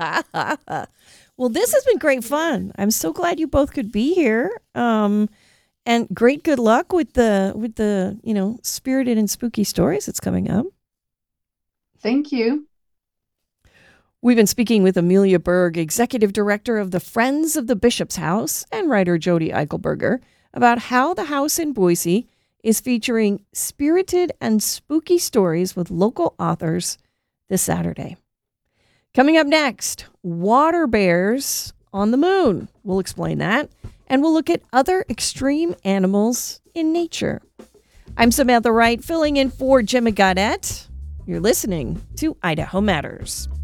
Well, this has been great fun. I'm so glad you both could be here. And great good luck with the spirited and spooky stories that's coming up. Thank you. We've been speaking with Amelia Berg, Executive Director of the Friends of the Bishop's House, and writer Jody Eichelberger about how the house in Boise is featuring spirited and spooky stories with local authors this Saturday. Coming up next, water bears on the moon. We'll explain that, and we'll look at other extreme animals in nature. I'm Samantha Wright, filling in for Jim Gaudette. You're listening to Idaho Matters.